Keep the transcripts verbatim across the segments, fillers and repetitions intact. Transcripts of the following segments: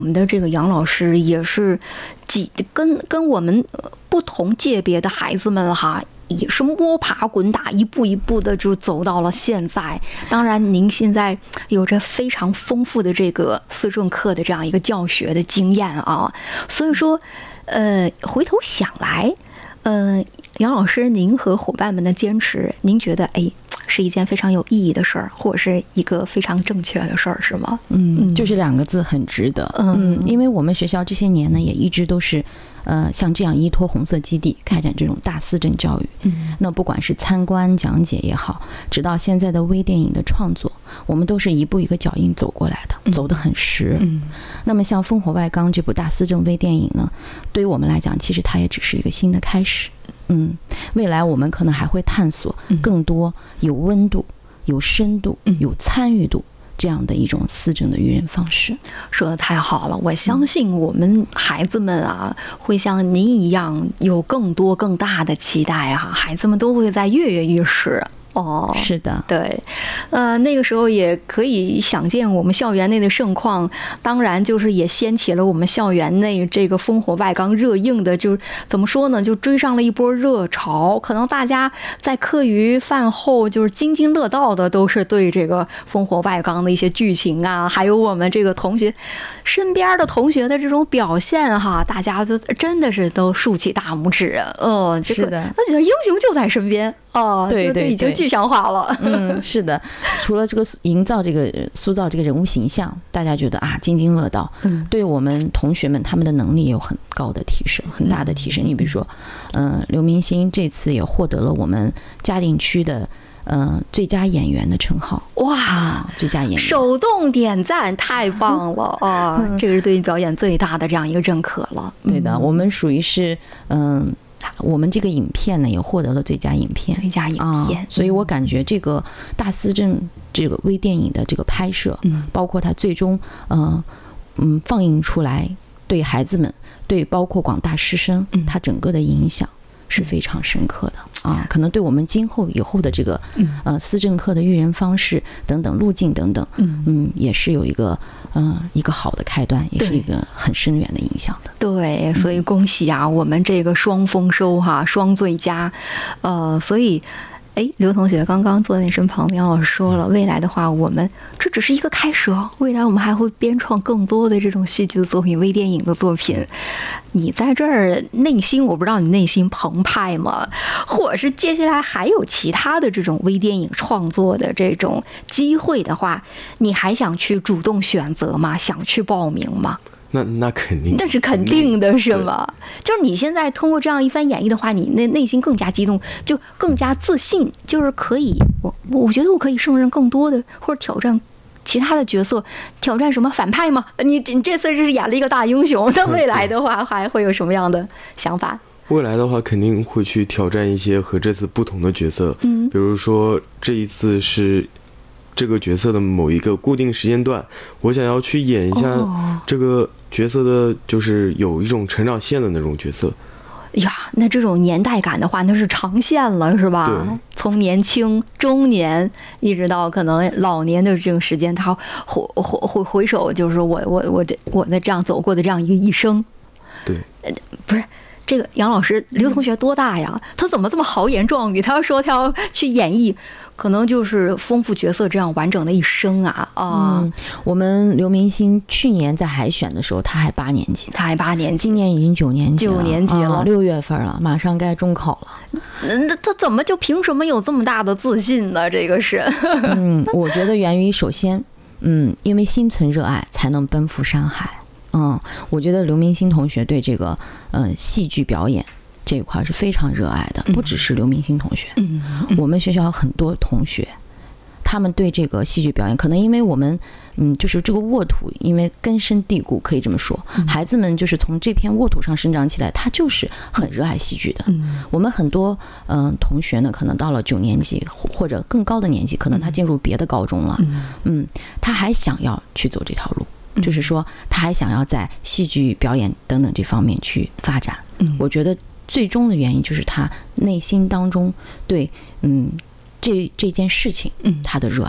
我们的这个杨老师也是几跟跟我们不同界别的孩子们哈，也是摸爬滚打，一步一步的就走到了现在。当然，您现在有着非常丰富的这个思政课的这样一个教学的经验啊，所以说，呃，回头想来，呃，杨老师，您和伙伴们的坚持，您觉得哎？是一件非常有意义的事儿，或者是一个非常正确的事儿，是吗？ 嗯，就是两个字，很值得。嗯，因为我们学校这些年呢，也一直都是，呃，像这样依托红色基地开展这种大思政教育。嗯，那不管是参观讲解也好，直到现在的微电影的创作，我们都是一步一个脚印走过来的，走得很实。嗯，那么像《烽火外纲》这部大思政微电影呢，对于我们来讲，其实它也只是一个新的开始。嗯，未来我们可能还会探索更多有温度、有深度、有参与度这样的一种思政的育人方式。 说得太好了，我相信我们孩子们啊，会像您一样有更多更大的期待啊，孩子们都会在跃跃欲试。哦， 是的， 对，呃，那个时候也可以想见我们校园内的盛况，当然就是也掀起了我们校园内这个烽火外纲热映的，就怎么说呢，就追上了一波热潮。可能大家在课余饭后就是津津乐道的，都是对这个烽火外纲的一些剧情啊，还有我们这个同学身边的同学的这种表现哈，大家就真的是都竖起大拇指。嗯、呃，这个我觉得英雄就在身边。哦， 对对对， 已经具象化了。 嗯，是的，除了这个营造这个塑造这个人物形象，大家觉得啊津津乐道，嗯，对我们同学们他们的能力也有很高的提升，很大的提升。你比如说，嗯、呃，刘明星这次也获得了我们嘉定区的嗯、呃、最佳演员的称号。 哇、 啊，最佳演员， 手动点赞，太棒了啊！嗯、这个是对表演最大的这样一个认可了。 对的，嗯、我们属于是嗯。我们这个影片呢也获得了最佳影片， 最佳影片、 啊，所以我感觉这个大思政这个微电影的这个拍摄，嗯，包括它最终呃嗯放映出来，对孩子们，对包括广大师生，它整个的影响是非常深刻的啊，可能对我们今后以后的这个呃思政课的育人方式等等路径等等，嗯嗯，也是有一个嗯、呃、一个好的开端，也是一个很深远的影响的。 对，所以恭喜啊，我们这个双丰收哈，双最佳，呃，所以。哎，刘同学刚刚坐在你身旁，杨老师说了，未来的话，我们这只是一个开始哦，未来我们还会编创更多的这种戏剧的作品、微电影的作品。你在这儿内心，我不知道你内心澎湃吗？或者是接下来还有其他的这种微电影创作的这种机会的话，你还想去主动选择吗？想去报名吗？ 那那肯定， 那是肯定的，是吗？就是你现在通过这样一番演绎的话，你内内心更加激动，就更加自信，就是可以，我我觉得我可以胜任更多的，或者挑战其他的角色，挑战什么反派吗？你你这次是演了一个大英雄，那未来的话还会有什么样的想法？ 未来的话肯定会去挑战一些和这次不同的角色，嗯，比如说这一次是这个角色的某一个固定时间段，我想要去演一下这个角色的，就是有一种成长线的那种角色。 呀，那这种年代感的话，那是长线了，是吧？ 对， 从年轻、中年一直到可能老年的这个时间，他回回回回首，就是我我我的我的这样走过的这样一个一生。 对， 呃，不是。这个杨老师，刘同学多大呀？他怎么这么豪言壮语？他要说他要去演绎，可能就是丰富角色这样完整的一生啊啊！ 嗯，我们刘明星去年在海选的时候，他还八年级， 他还八年级， 今年已经九年级了， 九年级了， 六、啊、月份了，马上该中考了。 那他怎么就凭什么有这么大的自信呢？这个是， 嗯，我觉得源于首先，嗯，因为心存热爱，才能奔赴山海。嗯，我觉得刘明星同学对这个呃戏剧表演这一块是非常热爱的，不只是刘明星同学，嗯，我们学校有很多同学，他们对这个戏剧表演，可能因为我们嗯就是这个沃土，因为根深蒂固，可以这么说，孩子们就是从这片沃土上生长起来，他就是很热爱戏剧的。嗯，我们很多嗯、呃、同学呢，可能到了九年级或者更高的年纪，可能他进入别的高中了，嗯，他还想要去走这条路。就是说他还想要在戏剧表演等等这方面去发展，嗯，我觉得最终的原因就是他内心当中对嗯这这件事情嗯他的热爱，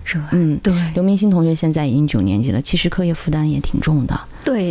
热爱， 嗯， 对， 刘明星同学现在已经九年级了，其实课业负担也挺重的。 对，